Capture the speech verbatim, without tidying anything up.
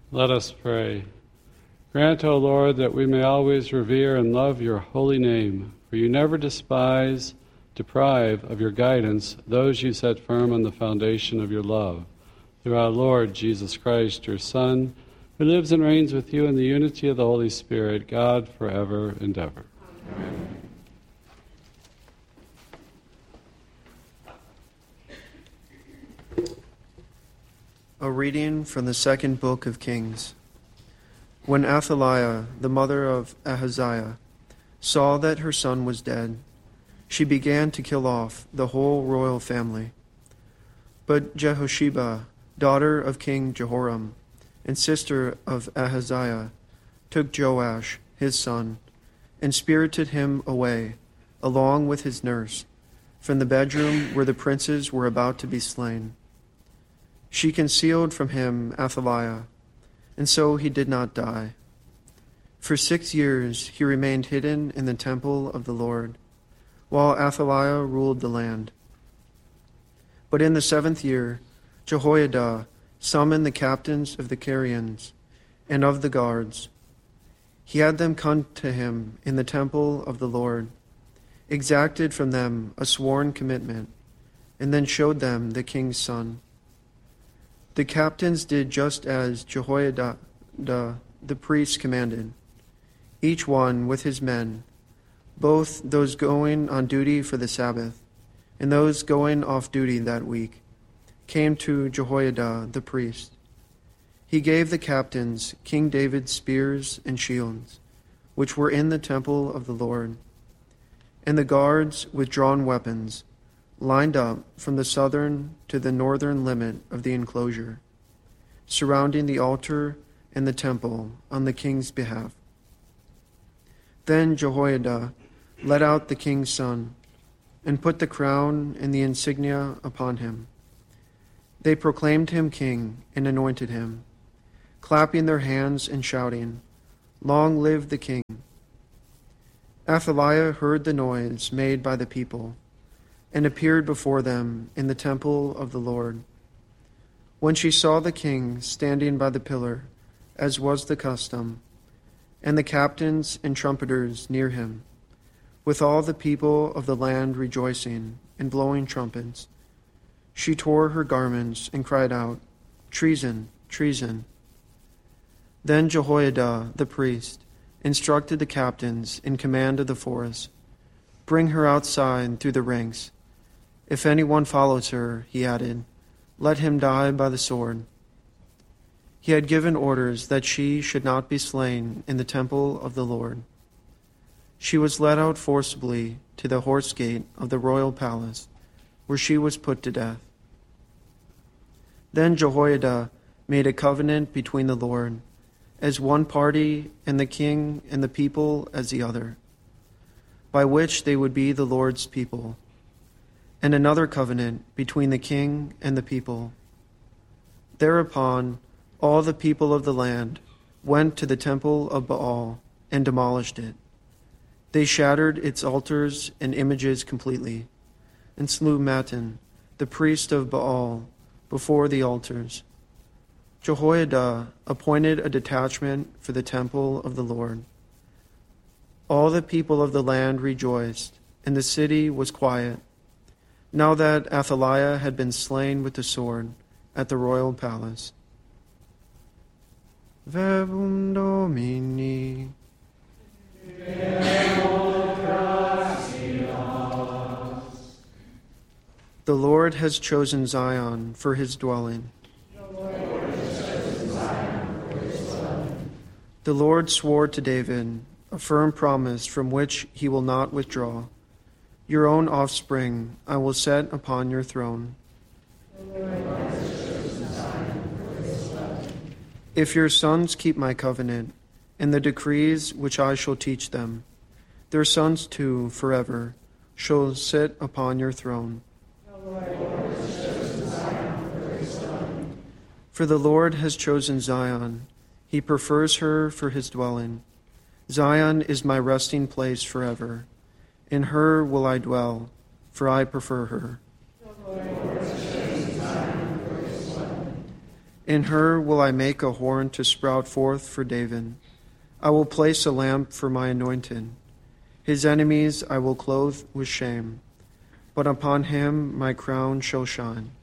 Let us pray. Grant, O Lord, that we may always revere and love your holy name, for you never despise, deprive of your guidance those you set firm on the foundation of your love. Through our Lord Jesus Christ, your Son, who lives and reigns with you in the unity of the Holy Spirit, God, forever and ever. Amen. A reading from the second book of Kings. When Athaliah, the mother of Ahaziah, saw that her son was dead, she began to kill off the whole royal family. But Jehosheba, daughter of King Jehoram, and sister of Ahaziah, took Joash, his son, and spirited him away, along with his nurse, from the bedroom where the princes were about to be slain. She concealed from him Athaliah, and so he did not die. For six years he remained hidden in the temple of the Lord, while Athaliah ruled the land. But in the seventh year, Jehoiada summoned the captains of the Carians and of the guards. He had them come to him in the temple of the Lord, exacted from them a sworn commitment, and then showed them the king's son. The captains did just as Jehoiada the priest commanded, each one with his men, both those going on duty for the Sabbath and those going off duty that week, came to Jehoiada the priest. He gave the captains King David's spears and shields, which were in the temple of the Lord, and the guards with drawn weapons, lined up from the southern to the northern limit of the enclosure, surrounding the altar and the temple on the king's behalf. Then Jehoiada led out the king's son and put the crown and the insignia upon him. They proclaimed him king and anointed him, clapping their hands and shouting, "Long live the king!" Athaliah heard the noise made by the people and appeared before them in the temple of the Lord. When she saw the king standing by the pillar, as was the custom, and the captains and trumpeters near him, with all the people of the land rejoicing and blowing trumpets, she tore her garments and cried out, "Treason, treason!" Then Jehoiada the priest instructed the captains in command of the forest, "Bring her outside through the ranks. If anyone follows her," he added, "let him die by the sword." He had given orders that she should not be slain in the temple of the Lord. She was led out forcibly to the horse gate of the royal palace, where she was put to death. Then Jehoiada made a covenant between the Lord as one party and the king and the people as the other, by which they would be the Lord's people, and another covenant between the king and the people. Thereupon all the people of the land went to the temple of Baal and demolished it. They shattered its altars and images completely, and slew Mattan, the priest of Baal, before the altars. Jehoiada appointed a detachment for the temple of the Lord. All the people of the land rejoiced, and the city was quiet, now that Athaliah had been slain with the sword at the royal palace. Verbum Domini. The Lord has chosen Zion for his dwelling. The Lord swore to David a firm promise from which he will not withdraw. Your own offspring I will set upon your throne. If your sons keep my covenant and the decrees which I shall teach them, their sons too forever shall sit upon your throne. For the Lord has chosen Zion. He prefers her for his dwelling. Zion is my resting place forever. In her will I dwell, for I prefer her. In her will I make a horn to sprout forth for David. I will place a lamp for my anointed. His enemies I will clothe with shame, but upon him my crown shall shine.